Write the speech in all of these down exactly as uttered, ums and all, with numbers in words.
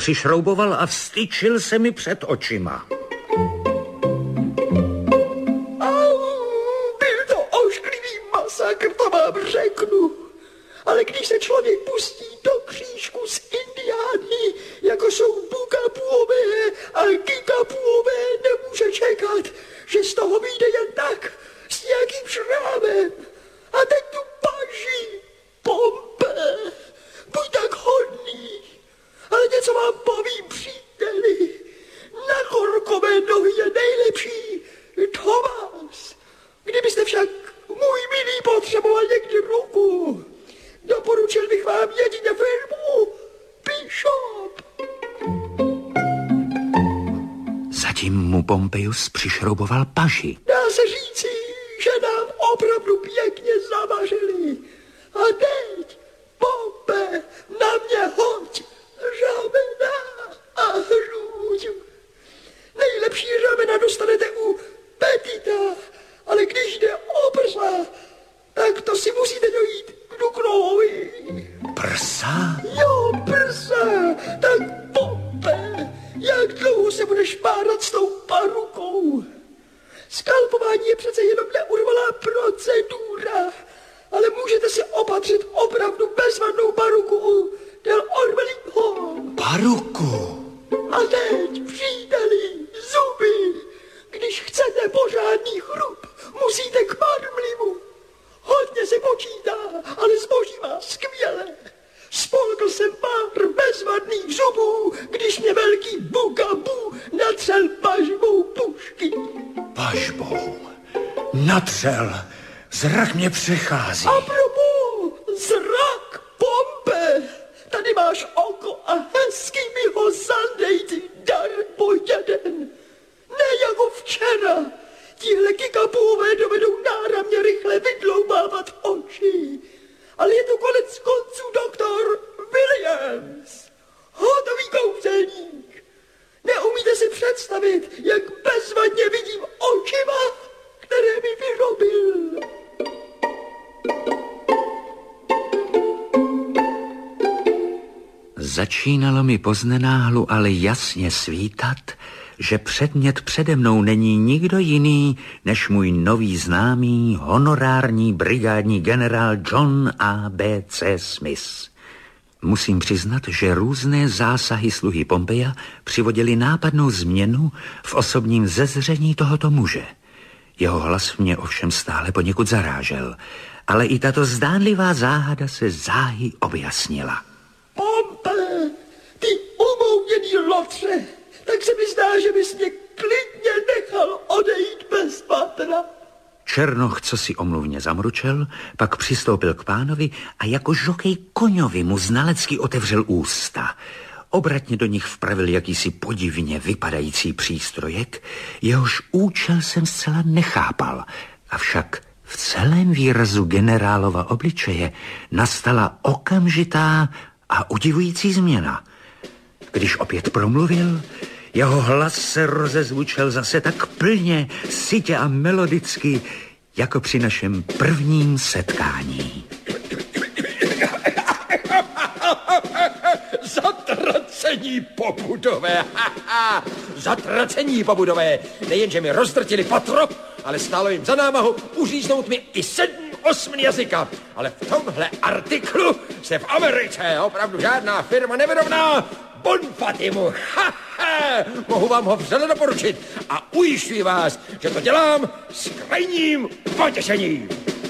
přišrouboval a vstyčil se mi před očima. Au, byl to ošklivý masakr, to vám řeknu. Ale když se člověk pustí do křížku s indiány, jako jsou Bukapuové a Kikapuové, nemůže čekat, že z toho vyjde jen tak, s nějakým šrámem. A teď tu paži, Pompe, buď tak hodný, ale něco vám povím, příteli. Na horkové nohy je nejlepší Thomas. Kdybyste však, můj milý, potřeboval někdy ruku, doporučil bych vám jedině firmu Bishop. Zatím mu Pompejus přišrouboval paži. Dá se říci, že nám opravdu pěkně zavařili. A teď, Pompe, na mě hoď řamena a hruď. Nejlepší řamena dostanete u Petita, ale když jde o prsa, tak to si musíte dojít k Dukrovi. Prsa? Jo, prsa. Tak Pompe, jak dlouho se budeš párat s tou parukou? Skalpování je přece jenom neurvalá procedura, ale můžete si opatřit opravdu bezvadnou paruku u Del Ormeliho. Paruku? A teď, příteli, zuby. Když chcete pořádný chrup, musíte k marmlimu. Hodně se počítá, ale zboží má skvěle. Spolkl jsem pár bezvadných zubů, když mě velký Bukabu natřel pažbou pušky. Pažbou? Natřel? Zrak mě přechází. A propos, zrak, Pompe. Tady máš oko a hezky mi ho zadej, ty dar po jeden. Ne jako včera. Tihle Kikapové dovedou náramně rychle vydloubávat oči. Ale je to konec konců doktor Williams. Hotový kouzelník. Neumíte si představit, jak bezvadně vidím očima, které mi vyrobil. Začínalo mi poznenáhlu ale jasně svítat, že předmět přede mnou není nikdo jiný, než můj nový známý, honorární brigádní generál John A B C Smith. Musím přiznat, že různé zásahy sluhy Pompeja přivodily nápadnou změnu v osobním zezření tohoto muže. Jeho hlas mě ovšem stále poněkud zarážel, ale i tato zdánlivá záhada se záhy objasnila. Pompe, ty umouněný lotře, tak se mi zdá, že bys mě klidně nechal odejít bez patra. Černoch, co si omluvně zamručel, pak přistoupil k pánovi a jako žokej koňovi mu znalecky otevřel ústa. Obratně do nich vpravil jakýsi podivně vypadající přístrojek, jehož účel jsem zcela nechápal, avšak v celém výrazu generálova obličeje nastala okamžitá a udivující změna. Když opět promluvil, jeho hlas se rozezvučel zase tak plně, sytě a melodicky, jako při našem prvním setkání. Zatracení pobudové, zatracení pobudové. Nejenže mi rozdrtili patro, ale stálo jim za námahu uříznout mi i sedm, osm jazyka. Ale v tomhle artiklu se v Americe opravdu žádná firma nevyrovná Bonfatimu. Ha, ha, mohu vám ho vřele doporučit a ujišťuji vás, že to dělám s krajním potěšením.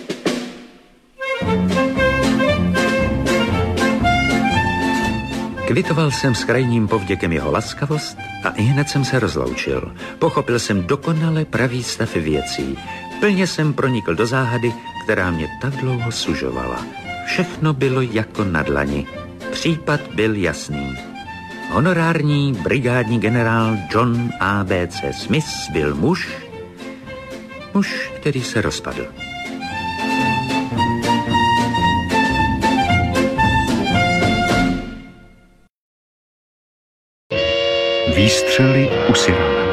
Kvitoval jsem s krajním povděkem jeho laskavost a ihned jsem se rozloučil. Pochopil jsem dokonale pravý stav věcí. Plně jsem pronikl do záhady, která mě tak dlouho sužovala. Všechno bylo jako na dlani. Případ byl jasný. Honorární brigádní generál John A B C Smith byl muž, muž, který se rozpadl. Výstřely u Cyrana.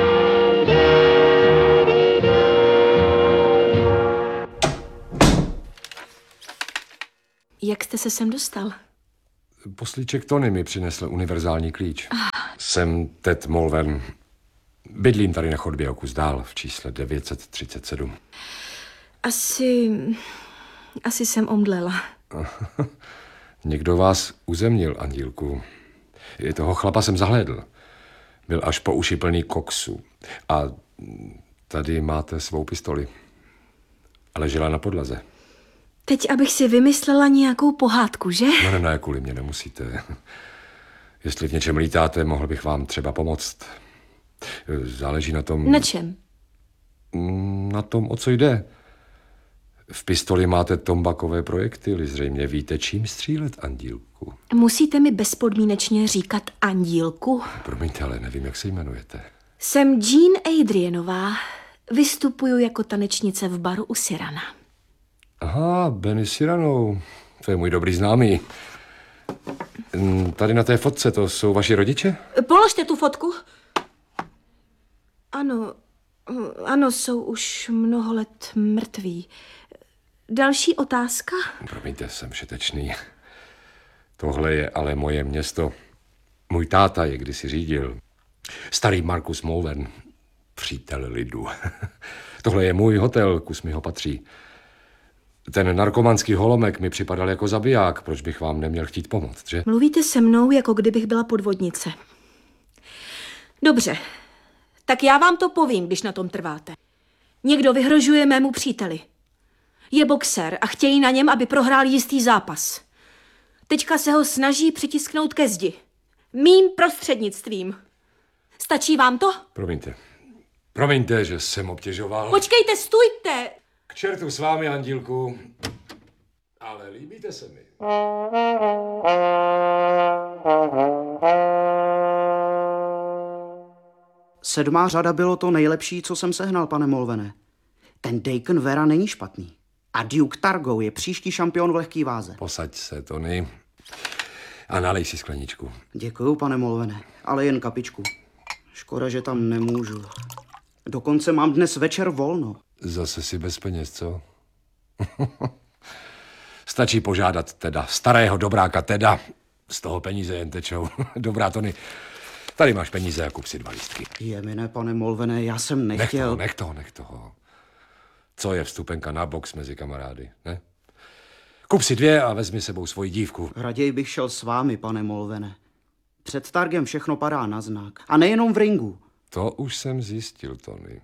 Jak jste se sem dostal? Poslíček Tony mi přinesl univerzální klíč. Ah, Jsem Ted Mulvern. Bydlím tady na chodbě o kus dál v čísle devět set třicet sedm. Asi... Asi jsem omdlela. Někdo vás uzemnil, Andílku. I toho chlapa jsem zahlédl. Byl až po uši plný koksu. A tady máte svou pistoli. A ležela na podlaze. Teď, abych si vymyslela nějakou pohádku, že? No ne, ne, kvůli mě nemusíte. Jestli v něčem lítáte, mohl bych vám třeba pomoct. Záleží na tom... Na čem? Na tom, o co jde. V pistoli máte tombakové projektily. Zřejmě víte, čím střílet, Andílku. Musíte mi bezpodmínečně říkat Andílku? Promiňte, ale nevím, jak se jmenujete. Jsem Jean Adrianová. Vystupuju jako tanečnice v baru u Cyrana. Aha, Benny Cyrano. To je můj dobrý známý. Tady na té fotce, to jsou vaši rodiče? Položte tu fotku. Ano, ano, jsou už mnoho let mrtví. Další otázka? Promiňte, jsem šetečný. Tohle je ale moje město. Můj táta je kdysi řídil. Starý Markus Mulvern, přítel lidu. Tohle je můj hotel, kus mi ho patří. Ten narkomanský holomek mi připadal jako zabiják. Proč bych vám neměl chtít pomoct, že? Mluvíte se mnou, jako kdybych byla podvodnice. Dobře, tak já vám to povím, když na tom trváte. Někdo vyhrožuje mému příteli. Je boxer a chtějí na něm, aby prohrál jistý zápas. Teďka se ho snaží přitisknout ke zdi. Mým prostřednictvím. Stačí vám to? Promiňte. Promiňte, že jsem obtěžoval. Počkejte, stůjte! K čertu s vámi, Andílku. Ale líbíte se mi. Sedmá řada bylo to nejlepší, co jsem sehnal, pane Mulvene. Ten Dakin Vera není špatný. A Duke Targo je příští šampion v lehký váze. Posaď se, Tony. A nalej si skleničku. Děkuju, pane Mulvene, ale jen kapičku. Škoda, že tam nemůžu. Dokonce mám dnes večer volno. Zase si bez peněz, co? Stačí požádat teda starého dobráka Teda. Z toho peníze jen tečou. Dobrá, Tony. Tady máš peníze a kup si dva lístky. Jemine, pane Mulvene, já jsem Nech nechtěl... toho, nech toho, nech toho. Co je vstupenka na box mezi kamarády, ne? Kup si dvě a vezmi sebou svoji dívku. Raději bych šel s vámi, pane Mulvene. Před Targem všechno padá na znak. A nejenom v ringu. To už jsem zjistil, Tony.